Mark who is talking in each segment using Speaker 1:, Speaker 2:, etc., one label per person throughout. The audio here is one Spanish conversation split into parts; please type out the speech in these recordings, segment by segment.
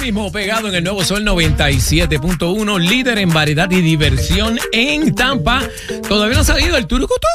Speaker 1: mismo pegado en el Nuevo Sol 97.1, líder en variedad y diversión en Tampa. Todavía no ha salido el turucutú.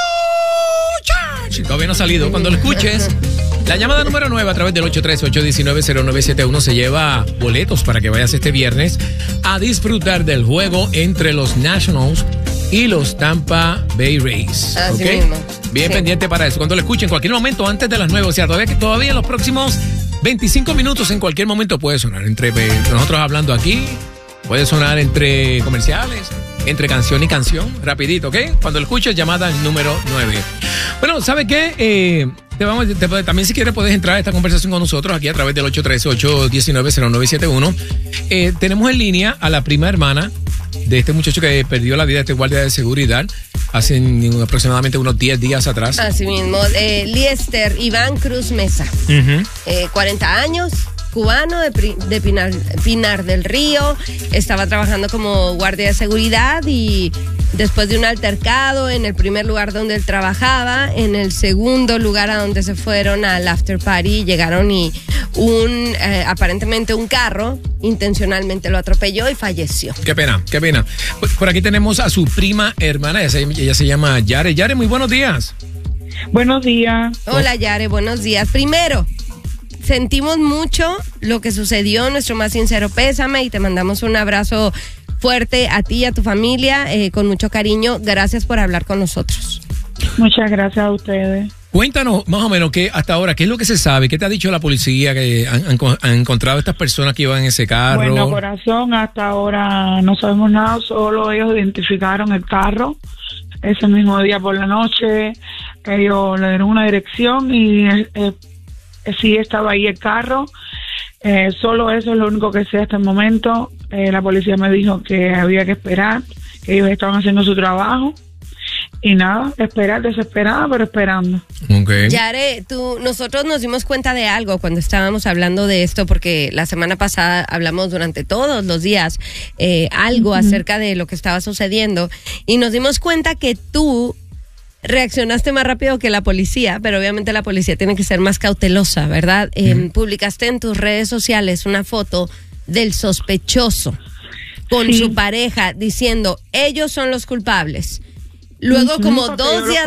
Speaker 1: Todavía no ha salido. Cuando lo escuches, la llamada número 9 a través del 838-190971 se lleva boletos para que vayas este viernes a disfrutar del juego entre los Nationals y los Tampa Bay Rays.
Speaker 2: Así mismo.
Speaker 1: Bien pendiente para eso. Cuando lo escuchen, en cualquier momento antes de las 9, o sea, todavía en los próximos 25 minutos, en cualquier momento puede sonar. Entre nosotros hablando aquí, puede sonar entre comerciales, entre canción y canción, rapidito, ¿ok? Cuando lo escuches, llamada número 9. Bueno, ¿sabe qué? También si quieres puedes entrar a esta conversación con nosotros aquí a través del 813-819-0971. Tenemos en línea a la prima hermana de este muchacho que perdió la vida, este guardia de seguridad, hace aproximadamente unos 10 días atrás.
Speaker 2: Así mismo, Liester Iván Cruz Mesa, 40 años, cubano de Pinar del Río, estaba trabajando como guardia de seguridad y después de un altercado en el primer lugar donde él trabajaba, en el segundo lugar a donde se fueron al after party, llegaron y aparentemente un carro intencionalmente lo atropelló y falleció.
Speaker 1: Qué pena, qué pena. Por aquí tenemos a su prima hermana, ella se llama Yare. Yare, muy buenos días.
Speaker 3: Buenos días.
Speaker 2: Hola Yare, buenos días. Primero, sentimos mucho lo que sucedió, nuestro más sincero pésame y te mandamos un abrazo fuerte a ti y a tu familia, con mucho cariño. Gracias por hablar con nosotros.
Speaker 3: Muchas gracias a ustedes.
Speaker 1: Cuéntanos más o menos hasta ahora, ¿qué es lo que se sabe? ¿Qué te ha dicho la policía que han encontrado estas personas que iban en ese carro?
Speaker 3: Bueno, corazón, hasta ahora no sabemos nada, solo ellos identificaron el carro. Ese mismo día por la noche, ellos le dieron una dirección y sí estaba ahí el carro. Solo eso es lo único que sé hasta el momento. La policía me dijo que había que esperar, que ellos estaban haciendo su trabajo. Y nada, esperar, desesperada, pero esperando.
Speaker 1: Okay.
Speaker 2: Yare, nosotros nos dimos cuenta de algo cuando estábamos hablando de esto, porque la semana pasada hablamos durante todos los días algo acerca de lo que estaba sucediendo, y nos dimos cuenta que tú reaccionaste más rápido que la policía, pero obviamente la policía tiene que ser más cautelosa, ¿verdad? Publicaste en tus redes sociales una foto del sospechoso con su pareja diciendo, ellos son los culpables. Luego, como 2 días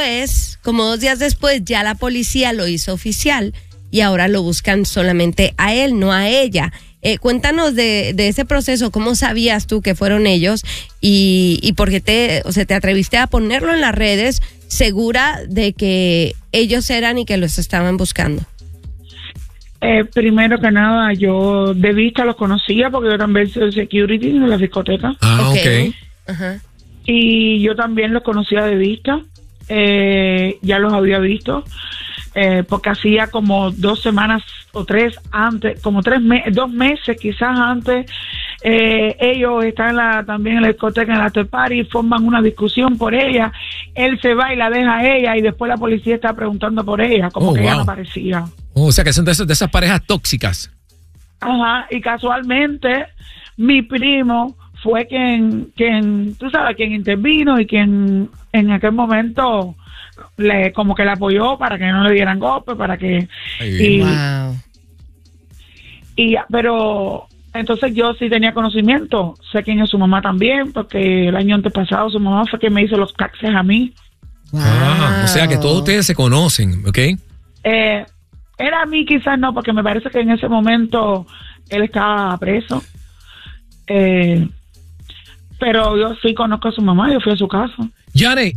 Speaker 2: después, ya la policía lo hizo oficial y ahora lo buscan solamente a él, no a ella. Cuéntanos de ese proceso, ¿cómo sabías tú que fueron ellos y por qué te atreviste a ponerlo en las redes segura de que ellos eran y que los estaban buscando?
Speaker 3: Primero que nada, yo de vista los conocía porque yo también soy security en la discoteca.
Speaker 1: Ah, ok.
Speaker 2: Ajá.
Speaker 3: Y yo también los conocía de vista, ya los había visto, porque hacía como 2 semanas o 3 antes, como 2 meses quizás antes, ellos están también en la discoteca, en la after party, forman una discusión por ella, él se va y la deja a ella y después la policía está preguntando por ella, como que ella no aparecía.
Speaker 1: O sea que son de esas parejas tóxicas.
Speaker 3: Ajá, y casualmente mi primo fue quien tú sabes, quien intervino y quien en aquel momento como que le apoyó para que no le dieran golpe, para que pero entonces yo sí tenía conocimiento, sé quién es su mamá también, porque el año antepasado su mamá fue quien me hizo los taxes a mí.
Speaker 1: O sea que todos ustedes se conocen, ¿ok?
Speaker 3: Era a mí quizás no, porque me parece que en ese momento él estaba preso. Pero yo sí conozco a su mamá, yo fui a su casa.
Speaker 1: Yare,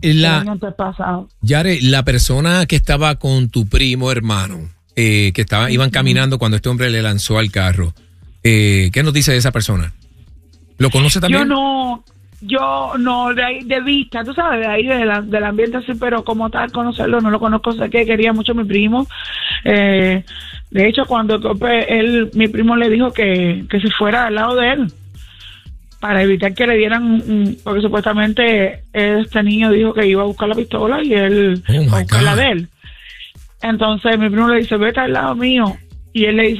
Speaker 1: la persona que estaba con tu primo hermano, iban caminando cuando este hombre le lanzó al carro, ¿qué nos dice de esa persona? ¿Lo conoce también?
Speaker 3: Yo no, de vista, tú sabes, de ahí del ambiente así, pero como tal conocerlo no lo conozco, sé que quería mucho a mi primo. De hecho, cuando mi primo le dijo que se fuera al lado de él, para evitar que le dieran, porque supuestamente este niño dijo que iba a buscar la pistola y él a buscar la de él. Entonces mi primo le dice, vete al lado mío, y él le dice,